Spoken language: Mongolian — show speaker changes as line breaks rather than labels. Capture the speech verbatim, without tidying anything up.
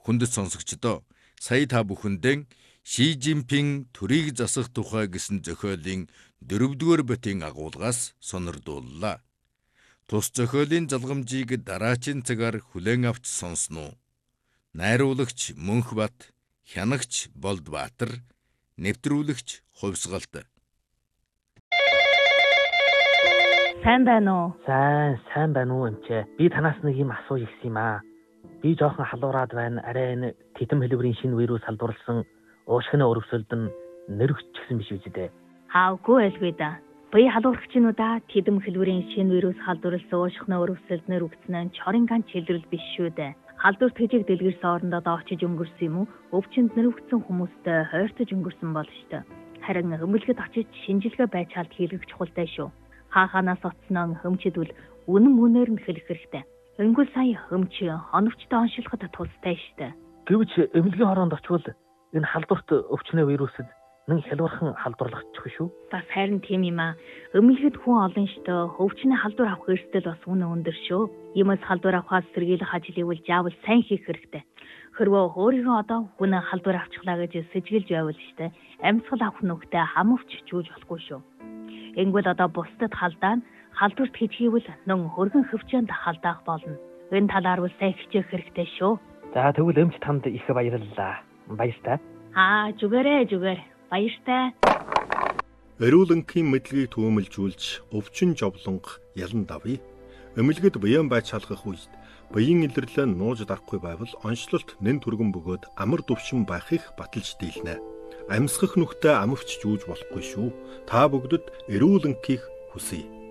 Хүндэт сонсогчдоо сая та бүхэндээ Ши Жинпин төрийг засах тухай гэсэн зохиолын дөрөвдүгээр битийн агуулгаас сонирдууллаа. Тус зохиолын залгамжийг дараачийн цагаар хүлээн авч сонсноо. Найруулагч Мөнхбат, хянагч Болдбаатар, нэвтрүүлэгч Хувьсгалт.
Сайн байна уу?
Сайн, сайн байна уу эмчээ. Би танаас нэг юм асууж ирсэн юм аа. Би жоохон халуураад байна. Арай энэ тэтэм хэлбэрийн шинэ вирус халдварлсан уушгины өрөвсөлд нь нэрвччихсэн биш үү дээ.
Хаагүй байлгүй да. Бие халуурагчнуудаа тэтэм хэлбэрийн шинэ вирус халдварлсан уушгины өрөвсөлд нэрвчсэн нь чорын ганц хэлбэрл биш шүү дээ. Халдвар тэжиг дэлгэрсэн орондоо очиж өнгөрсөн юм уу? Өвчнөд нэрвчсэн хүмүүстэй хойртож өнгөрсөн бол штэ. Харин өмөлгөд очиж шинжилгээ байж халт хийлгэх чухалтай шүү. Хааханаас оцсноо хөмчөдвөл үнэн мөнөөр нь хэлэх хэрэгтэй. Өнгөл сая хөмч оновчтой оншилоход тустай штэ.
Гэвч эмнэлгийн хороонд очивол энэ халдварт өвчнөө вирусд нэг хялуурхан халдварлагдчих шүү.
Бас харин тийм юм аа. Өмөлгөд хүн олон штэ. Өвчнөө халдвар авах эрсдэл бас үнэ өндөр шүү. Юмс халдвар авахаас сэргийлэх ажлыг бол заавал сайн хийх хэрэгтэй. Хэрвээ өөрийгөө одоо хүн халдвар авчихлаа гэж сэжгэлж байвал штэ. Амьсгал авах нүгтээ хамвч чүүж болохгүй шүү. Ингэвэл одоо бусдад халдаа нь халдварт хийчихвэл нөн хөргөн хөвчөнд халдаах болно. Энэ талаар бол сайн хичээх хэрэгтэй шүү.
За тэгвэл эмч танд их баярлалаа. Баяртай.
Аа, зүгээрээ зүгээр. Баяртай.
Эрүүлэнгийн мэдлэгийг төвөмөлжүүлж өвчин жовлонго ялан давъя. Эмнэлгэд буян байж шалгах үед буян илэрлээ нууж дарахгүй байвал онцлолт нэн түргэн бөгөөд амар дөвшин байх их баталж дийлнэ. Амьсгах нүхтээ амвч жүүж болохгүй шүү. Та бүгдэд эрүүлэнхийг хүсье.